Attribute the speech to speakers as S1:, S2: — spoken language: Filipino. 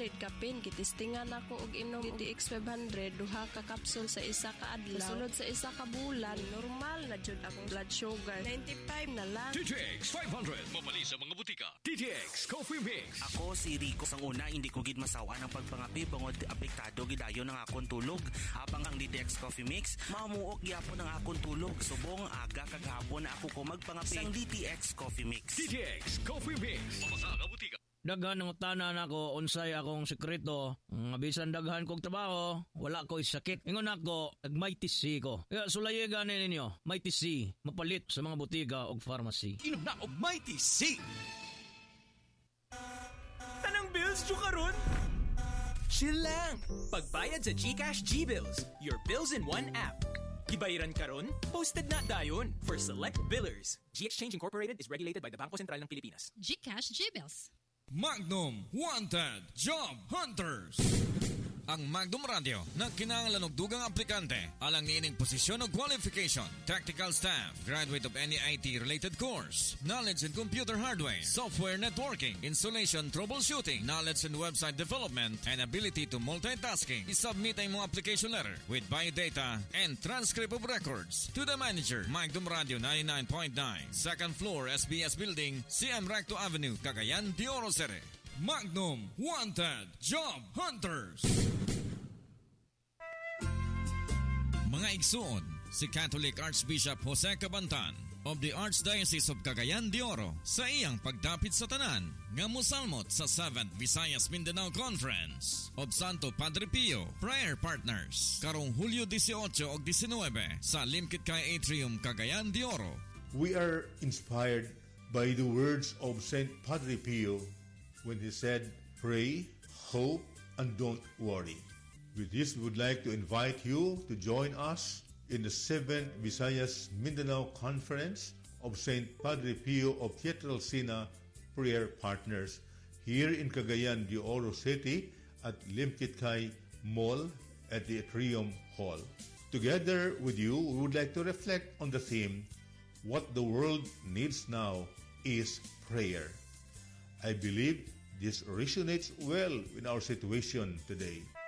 S1: 500 ka pin. Kitistingan ako og inom DTX 500 duha ka kapsul sa isa ka adlaw. Sulod sa isa ka bulan, normal na jud akong blood sugar. 95 na lang.
S2: DTX 500 mabali sa mga butika. DTX Coffee Mix.
S3: Ako si Rico sang una, hindi ko gid masawa ng pagpangapi bangod apektado gidayon ng akong tulog. Habang ang DTX Coffee Mix mamuok gyapon ang akong tulog. Subong aga kagahapon na ako ko magpangapi sang DTX Coffee Mix.
S2: DTX Coffee Mix. Mabasa nga butika.
S4: Daghan ng tanan ako unsay akong sekreto. Bisan daghan kog trabaho, wala ko sakit. Ingon ako, nag-Mighty C ko. Kaya sulaye ganin ninyo, Mighty C, mapalit sa mga butika o pharmacy.
S5: Inom na og Mighty C! Tanang bills dyo karon? Chill lang! Pagbayad sa GCash G-Bills, your bills in one app. Gibayaran karon? Posted na dayon for select billers. G-Exchange Incorporated is regulated by the Bangko Sentral ng Pilipinas.
S6: GCash G-Bills.
S7: Magnum Wanted Job Hunters. Ang Magnum Radio na kinahanglan og dugang aplikante alang niining posisyon o qualification, tactical staff, graduate of any IT-related course, knowledge in computer hardware, software networking, installation, troubleshooting, knowledge in website development, and ability to multitasking. Isubmit ang mga application letter with biodata and transcript of records to the manager, Magnum Radio 99.9, second floor, SBS Building, CM Recto Avenue, Cagayan de Oro City. Magnum Wanted Job Hunters. Mga igsoon, si Catholic Archbishop Jose Cabantan of the Archdiocese of Cagayan de Oro sa iyang pagdapit sa tanan nga mosalmot sa 7th Visayas Mindanao Conference of Santo Padre Pio Prayer Partners karong Hulyo 18 ug 19 sa Limkit-Kay Atrium, Cagayan de Oro.
S8: We are inspired by the words of Saint Padre Pio when he said, "Pray, hope, and don't worry." With this, we would like to invite you to join us in the 7th Visayas Mindanao Conference of Saint Padre Pio of Pietrelcina Prayer Partners here in Cagayan de Oro City at Limkit-Kay Mall at the Atrium Hall. Together with you, we would like to reflect on the theme, "What the world needs now is prayer." I believe this resonates well in our situation today.